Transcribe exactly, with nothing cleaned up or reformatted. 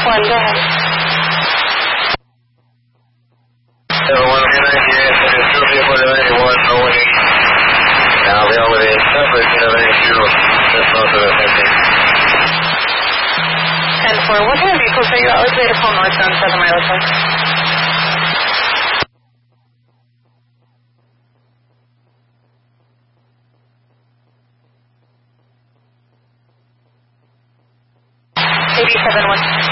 one, go ahead. seven one two ninety-eight, two people to ninety-one, no winning. Now the over the separate, you know, ninety-two, just north of the fifteen. ten four, what kind of vehicles are you always made to pull north on seven miles away? eighty-seven one.